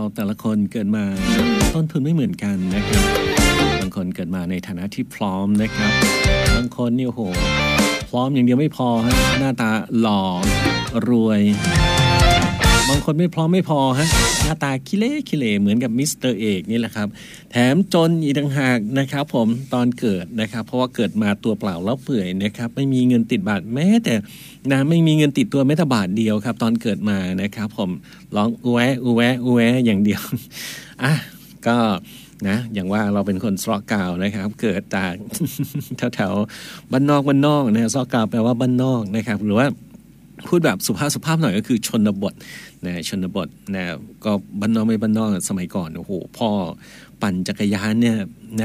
แต่ละคนเกิดมาต้นทุนไม่เหมือนกันนะครับบางคนเกิดมาในฐานะที่พร้อมนะครับบางคนนี่โอ้โหพร้อมอย่างเดียวไม่พอฮะหน้าตาหล่อรวยบางคนไม่พร้อมไม่พอฮะหน้าตาขี้เละเหมือนกับมิสเตอร์เอกนี่แหละครับแถมจนอีกต่างหากนะครับผมตอนเกิดนะครับเพราะว่าเกิดมาตัวเปล่าแล้วเปื่อยนะครับไม่มีเงินติดบาทแม้แต่นะไม่มีเงินติดตัวแม้แต่บาทเดียวครับตอนเกิดมานะครับผมร้องอูแวะอูแวะอูแวะอย่างเดียวอ่ะก็นะอย่างว่าเราเป็นคนซอกกาวนะครับเกิดจาก แถวๆบ้านนอกนะซอกกาวแปลว่าบ้านนอกนะครับหรือว่าพูดแบบสุภาพหน่อยก็คือชนบทนะชนบทนะก็บ้านนอกไม่บ้านนอกสมัยก่อนโอ้โหพ่อปั่นจักรยานเนี่ยนะ